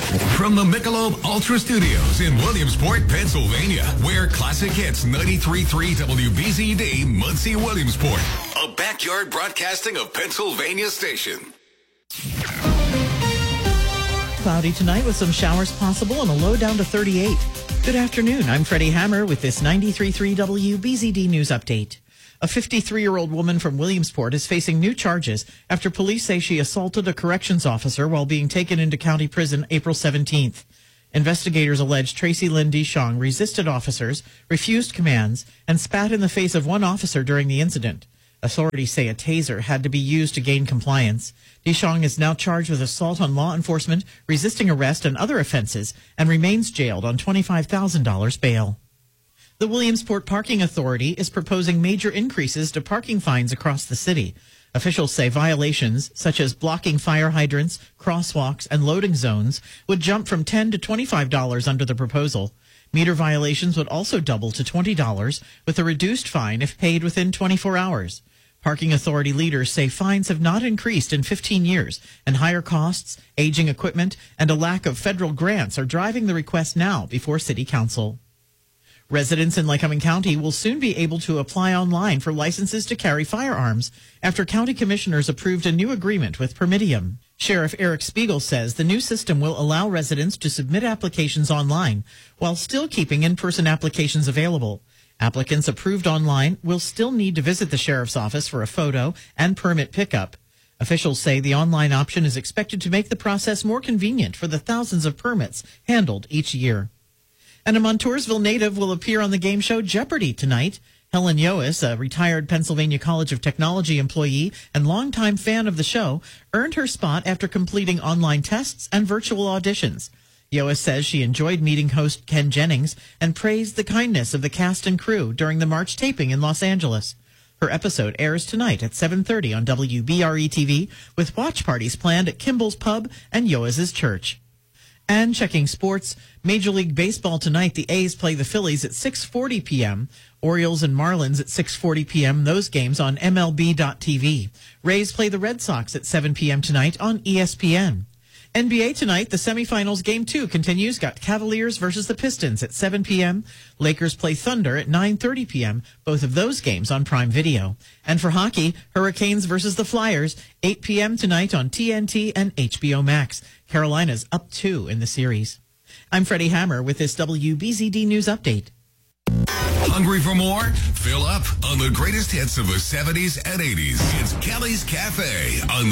From the Michelob Ultra Studios in Williamsport, Pennsylvania, where classic hits 93.3 WBZD, Muncie, Williamsport. A backyard broadcasting of Pennsylvania station. Cloudy tonight with some showers possible and a low down to 38. Good afternoon. I'm Freddie Hammer with this 93.3 WBZD News Update. A 53-year-old woman from Williamsport is facing new charges after police say she assaulted a corrections officer while being taken into county prison April 17th. Investigators allege Tracy Lynn DeShong resisted officers, refused commands, and spat in the face of one officer during the incident. Authorities say a taser had to be used to gain compliance. DeShong is now charged with assault on law enforcement, resisting arrest, and other offenses, and remains jailed on $25,000 bail. The Williamsport Parking Authority is proposing major increases to parking fines across the city. Officials say violations, such as blocking fire hydrants, crosswalks, and loading zones, would jump from $10 to $25 under the proposal. Meter violations would also double to $20, with a reduced fine if paid within 24 hours. Parking Authority leaders say fines have not increased in 15 years, and higher costs, aging equipment, and a lack of federal grants are driving the request now before City Council. Residents in Lycoming County will soon be able to apply online for licenses to carry firearms after county commissioners approved a new agreement with Permitium. Sheriff Eric Spiegel says the new system will allow residents to submit applications online while still keeping in-person applications available. Applicants approved online will still need to visit the sheriff's office for a photo and permit pickup. Officials say the online option is expected to make the process more convenient for the thousands of permits handled each year. And a Montoursville native will appear on the game show Jeopardy tonight. Helen Yoas, a retired Pennsylvania College of Technology employee and longtime fan of the show, earned her spot after completing online tests and virtual auditions. Yoas says she enjoyed meeting host Ken Jennings and praised the kindness of the cast and crew during the March taping in Los Angeles. Her episode airs tonight at 7:30 on WBRE-TV, with watch parties planned at Kimball's Pub and Yoas' church. And checking sports, Major League Baseball tonight, the A's play the Phillies at 6:40 p.m., Orioles and Marlins at 6:40 p.m., those games on MLB.TV. Rays play the Red Sox at 7 p.m. tonight on ESPN. NBA tonight, the semifinals Game 2 continues. Got Cavaliers versus the Pistons at 7 p.m. Lakers play Thunder at 9:30 p.m., both of those games on Prime Video. And for hockey, Hurricanes versus the Flyers, 8 p.m. tonight on TNT and HBO Max. Carolina's up 2 in the series. I'm Freddie Hammer with this WBZD News Update. Hungry for more? Fill up on the greatest hits of the 70s and 80s. It's Kelly's Cafe on